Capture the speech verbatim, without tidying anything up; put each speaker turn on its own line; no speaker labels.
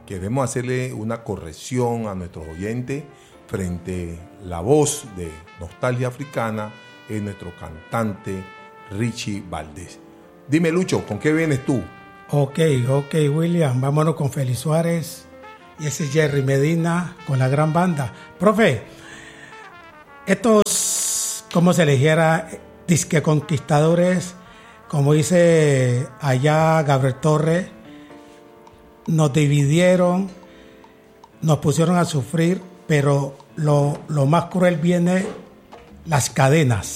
queremos hacerle una corrección a nuestros oyentes frente a la voz de Nostalgia Africana es nuestro cantante Richie Valdés. Dime, Lucho, ¿con qué vienes tú?
Ok, ok, William, vámonos con Félix Suárez y ese Jerry Medina con la gran banda. Profe, estos, como se le dijera, disque conquistadores, como dice allá Gabriel Torres, nos dividieron, nos pusieron a sufrir, pero lo, lo más cruel viene las cadenas.